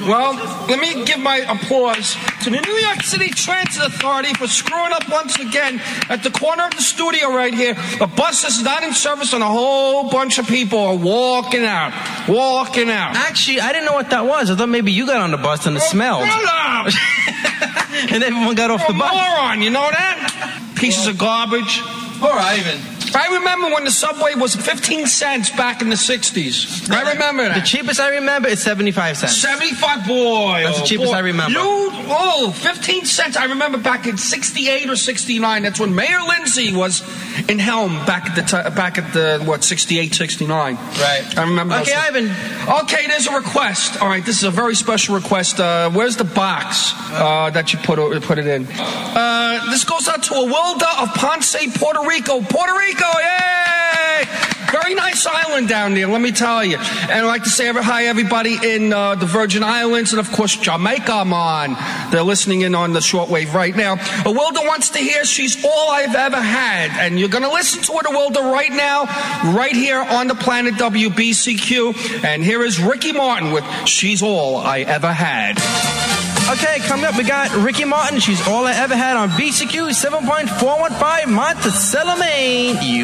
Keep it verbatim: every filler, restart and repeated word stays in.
Well, let me give my applause to the New York City Transit Authority for screwing up once again at the corner of the studio right here. The bus is not in service and a whole bunch of people are walking out. Walking out. Actually, I didn't know what that was. I thought maybe you got on the bus and it smelled. And everyone got off You're the bus. A moron, you know that? Pieces of garbage. Poor Ivan. I remember when the subway was fifteen cents back in the sixties. I remember that. The cheapest I remember is seventy-five cents. seventy-five, boy. That's oh, the cheapest boy. I remember. You, oh, fifteen cents. I remember back in sixty-eight or sixty-nine. That's when Mayor Lindsay was in helm back at the, t- back at the what, sixty-eight, sixty-nine. Right. I remember. Okay, Ivan. Okay, there's a request. All right, this is a very special request. Uh, where's the box uh, that you put, put it in? Uh, this goes out to Awilda of Ponce, Puerto Rico. Puerto Rico, yay! Very nice island down there, let me tell you. And I'd like to say hi, everybody in uh, the Virgin Islands and, of course, Jamaica, I'm on. They're listening in on the shortwave right now. Awilda wants to hear She's All I've Ever Had. And you're going to listen to it, Awilda, right now, right here on the planet W B C Q. And here is Ricky Martin with She's All I Ever Had. Okay, coming up, we got Ricky Martin. She's All I Ever Had on B C Q seven point four one five Monticello, Maine. You